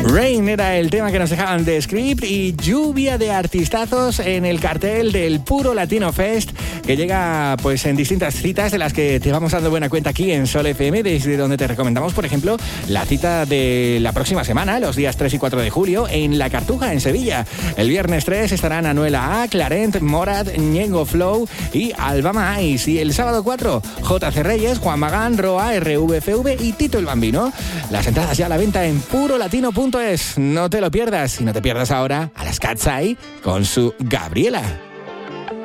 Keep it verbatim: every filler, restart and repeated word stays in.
Rain era el tema que nos dejaban de Script y lluvia de artistazos en el cartel del Puro Latino Fest, que llega pues en distintas citas de las que te vamos dando buena cuenta aquí en Sol F M, desde donde te recomendamos, por ejemplo, la cita de la próxima semana, los días tres y cuatro de julio, en La Cartuja, en Sevilla. El viernes tres estarán Anuela A, Clarent, Morat, Ñengo Flow y Albama Ice. Y el sábado cuatro, J C Reyes, Juan Magán, Roa, R V F V y Tito el Bambino. Las entradas ya a la venta en puro latino punto es. No te lo pierdas, y no te pierdas ahora a las Cat's Eye con su Gabriela.